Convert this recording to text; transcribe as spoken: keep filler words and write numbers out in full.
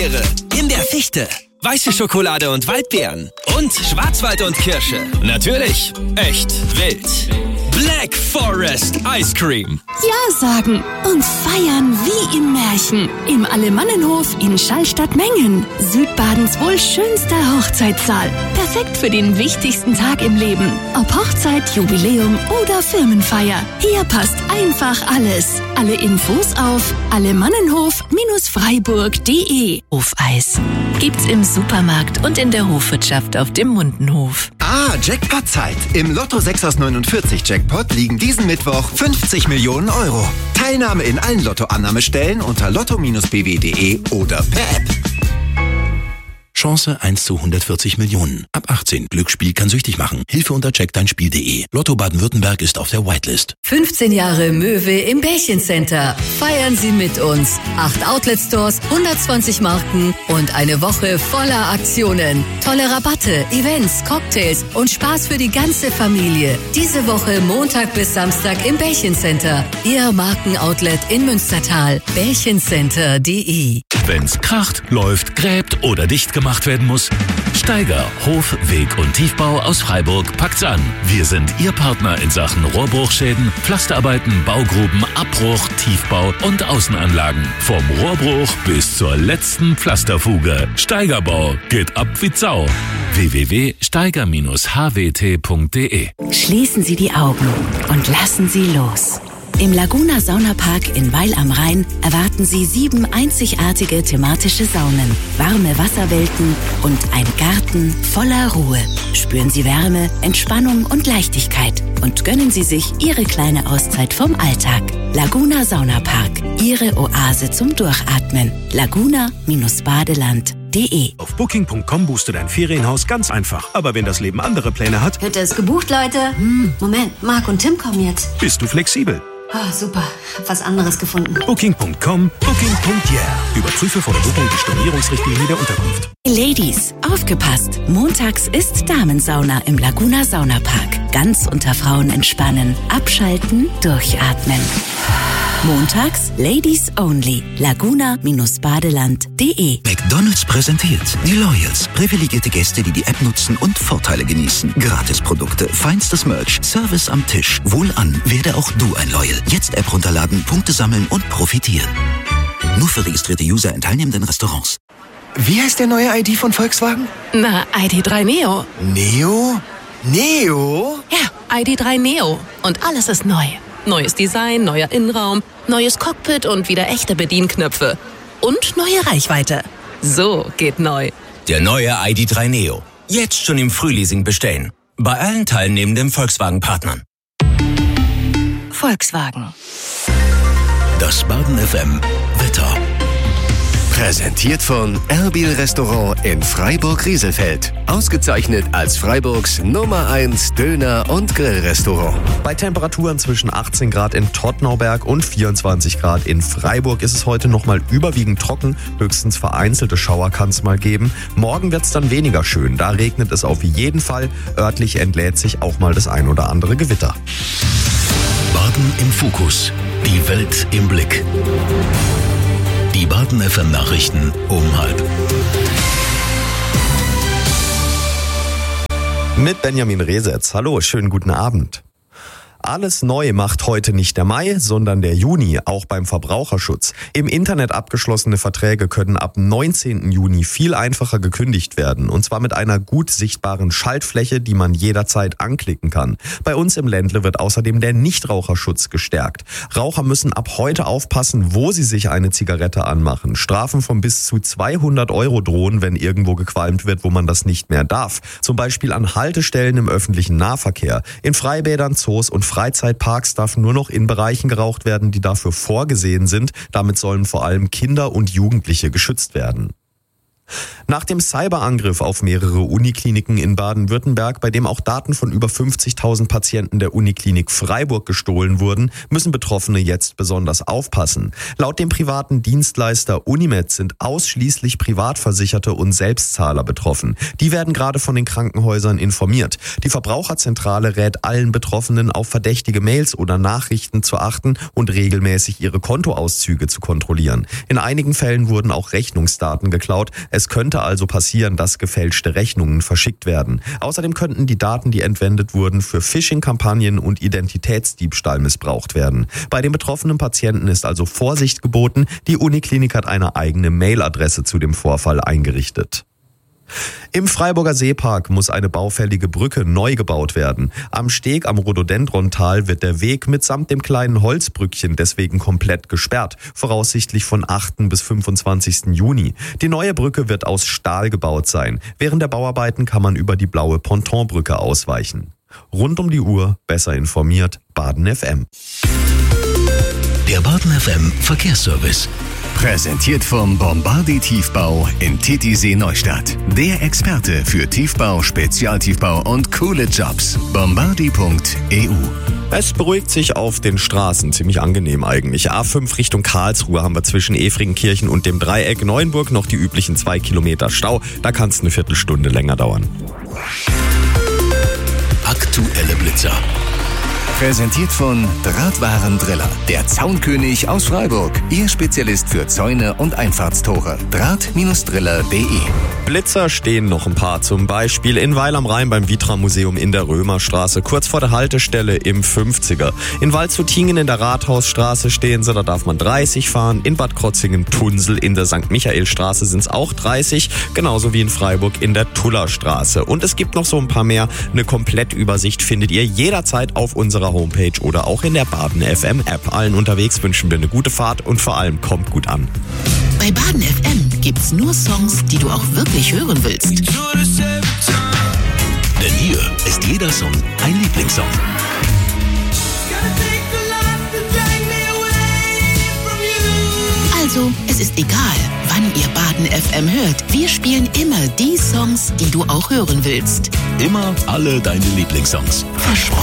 Erdbeere, Himbeer-Fichte, weiße Schokolade und Waldbeeren und Schwarzwald und Kirsche. Natürlich echt wild. Black Forest Ice Cream. Ja sagen und feiern wie im Märchen. Im Alemannenhof in Schallstatt-Mengen. Südbadens wohl schönster Hochzeitssaal. Perfekt für den wichtigsten Tag im Leben. Ob Hochzeit, Jubiläum oder Firmenfeier. Hier passt einfach alles. Alle Infos auf alemannenhof Freiburg punkt de. Hofeis gibt's im Supermarkt und in der Hofwirtschaft auf dem Mundenhof. Ah, Jackpot-Zeit. Im Lotto sechs aus neunundvierzig Jackpot liegen diesen Mittwoch fünfzig Millionen Euro. Teilnahme in allen Lottoannahmestellen unter lotto Bindestrich b w punkt de oder per App. Chance eins zu hundertvierzig Millionen. Ab achtzehn. Glücksspiel kann süchtig machen. Hilfe unter check dein spiel punkt de. Lotto Baden-Württemberg ist auf der Whitelist. fünfzehn Jahre Möwe im Bärchencenter. Feiern Sie mit uns. Acht Outlet-Stores, hundertzwanzig Marken und eine Woche voller Aktionen. Tolle Rabatte, Events, Cocktails und Spaß für die ganze Familie. Diese Woche Montag bis Samstag im Bärchencenter. Ihr Markenoutlet in Münstertal. bärchencenter punkt de. Wenn's kracht, läuft, gräbt oder dicht gemacht werden muss, Steiger, Hof, Weg und Tiefbau aus Freiburg packt's an. Wir sind Ihr Partner in Sachen Rohrbruchschäden, Pflasterarbeiten, Baugruben, Abbruch, Tiefbau und Außenanlagen. Vom Rohrbruch bis zur letzten Pflasterfuge. Steigerbau geht ab wie Sau. w w w punkt steiger Bindestrich h w t punkt de. Schließen Sie die Augen und lassen Sie los. Im Laguna Saunapark in Weil am Rhein erwarten Sie sieben einzigartige thematische Saunen, warme Wasserwelten und ein Garten voller Ruhe. Spüren Sie Wärme, Entspannung und Leichtigkeit und gönnen Sie sich Ihre kleine Auszeit vom Alltag. Laguna Saunapark, Ihre Oase zum Durchatmen. laguna Badeland punkt de. Auf booking punkt com buchst du dein Ferienhaus ganz einfach. Aber wenn das Leben andere Pläne hat... Hütte ist gebucht, Leute. Hm, Moment, Marc und Tim kommen jetzt. Bist du flexibel? Oh, super. Hab was anderes gefunden. booking punkt com, booking punkt yeah. Überprüfe vor der Buchung die Stornierungsrichtlinie der Unterkunft. Ladies, aufgepasst! Montags ist Damensauna im Laguna Saunapark. Ganz unter Frauen entspannen, abschalten, durchatmen. Montags Ladies Only. laguna Badeland punkt de. McDonald's präsentiert die Loyals. Privilegierte Gäste, die die App nutzen und Vorteile genießen. Gratisprodukte, feinstes Merch, Service am Tisch. Wohlan, werde auch du ein Loyal. Jetzt App runterladen, Punkte sammeln und profitieren. Nur für registrierte User in teilnehmenden Restaurants. Wie heißt der neue I D von Volkswagen? Na, I D drei Neo. Neo? Neo? Ja, I D drei Neo. Und alles ist neu. Neues Design, neuer Innenraum, neues Cockpit und wieder echte Bedienknöpfe. Und neue Reichweite. So geht neu. Der neue I D drei Neo. Jetzt schon im Frühleasing bestellen. Bei allen teilnehmenden Volkswagen-Partnern. Volkswagen. Das Baden F M Wetter. Präsentiert von Erbil Restaurant in Freiburg-Rieselfeld. Ausgezeichnet als Freiburgs Nummer eins Döner- und Grillrestaurant. Bei Temperaturen zwischen achtzehn Grad in Todtnauberg und vierundzwanzig Grad in Freiburg ist es heute nochmal überwiegend trocken. Höchstens vereinzelte Schauer kann es mal geben. Morgen wird es dann weniger schön. Da regnet es auf jeden Fall. Örtlich entlädt sich auch mal das ein oder andere Gewitter. Baden im Fokus. Die Welt im Blick. Die Baden F M Nachrichten um halb. Mit Benjamin Resetz. Hallo, schönen guten Abend. Alles neu macht heute nicht der Mai, sondern der Juni, auch beim Verbraucherschutz. Im Internet abgeschlossene Verträge können ab neunzehnten Juni viel einfacher gekündigt werden. Und zwar mit einer gut sichtbaren Schaltfläche, die man jederzeit anklicken kann. Bei uns im Ländle wird außerdem der Nichtraucherschutz gestärkt. Raucher müssen ab heute aufpassen, wo sie sich eine Zigarette anmachen. Strafen von bis zu zweihundert Euro drohen, wenn irgendwo gequalmt wird, wo man das nicht mehr darf. Zum Beispiel an Haltestellen im öffentlichen Nahverkehr, in Freibädern, Zoos und Freizeitparks darf nur noch in Bereichen geraucht werden, die dafür vorgesehen sind. Damit sollen vor allem Kinder und Jugendliche geschützt werden. Nach dem Cyberangriff auf mehrere Unikliniken in Baden-Württemberg, bei dem auch Daten von über fünfzigtausend Patienten der Uniklinik Freiburg gestohlen wurden, müssen Betroffene jetzt besonders aufpassen. Laut dem privaten Dienstleister Unimed sind ausschließlich Privatversicherte und Selbstzahler betroffen. Die werden gerade von den Krankenhäusern informiert. Die Verbraucherzentrale rät allen Betroffenen, auf verdächtige Mails oder Nachrichten zu achten und regelmäßig ihre Kontoauszüge zu kontrollieren. In einigen Fällen wurden auch Rechnungsdaten geklaut. Es könnte also passieren, dass gefälschte Rechnungen verschickt werden. Außerdem könnten die Daten, die entwendet wurden, für Phishing-Kampagnen und Identitätsdiebstahl missbraucht werden. Bei den betroffenen Patienten ist also Vorsicht geboten. Die Uniklinik hat eine eigene Mailadresse zu dem Vorfall eingerichtet. Im Freiburger Seepark muss eine baufällige Brücke neu gebaut werden. Am Steg am Rhododendrontal wird der Weg mitsamt dem kleinen Holzbrückchen deswegen komplett gesperrt, voraussichtlich von achten bis fünfundzwanzigsten Juni. Die neue Brücke wird aus Stahl gebaut sein. Während der Bauarbeiten kann man über die blaue Pontonbrücke ausweichen. Rund um die Uhr besser informiert, Baden F M. Der Baden F M Verkehrsservice. Präsentiert vom Bombardi Tiefbau in Titisee Neustadt. Der Experte für Tiefbau, Spezialtiefbau und coole Jobs. bombardi punkt e u. Es beruhigt sich auf den Straßen, ziemlich angenehm eigentlich. A fünf Richtung Karlsruhe haben wir zwischen Efringenkirchen und dem Dreieck Neuenburg noch die üblichen zwei Kilometer Stau. Da kann es eine Viertelstunde länger dauern. Aktuelle Blitzer. Präsentiert von Drahtwaren Driller, der Zaunkönig aus Freiburg. Ihr Spezialist für Zäune und Einfahrtstore. Draht Driller punkt de. Blitzer stehen noch ein paar, zum Beispiel in Weil am Rhein beim Vitra-Museum in der Römerstraße, kurz vor der Haltestelle im fünfziger. In Waldshutingen in der Rathausstraße stehen sie, da darf man dreißig fahren. In Bad Krotzingen-Tunsel in der Sankt Michael-Straße sind es auch dreißig, genauso wie in Freiburg in der Tullerstraße. Und es gibt noch so ein paar mehr. Eine Komplettübersicht findet ihr jederzeit auf unserer Homepage oder auch in der Baden F M App. Allen unterwegs wünschen wir eine gute Fahrt und vor allem kommt gut an. Bei Baden F M gibt's nur Songs, die du auch wirklich hören willst. Denn hier ist jeder Song ein Lieblingssong. Also, es ist egal, wann ihr Baden F M hört. Wir spielen immer die Songs, die du auch hören willst. Immer alle deine Lieblingssongs. Versprochen.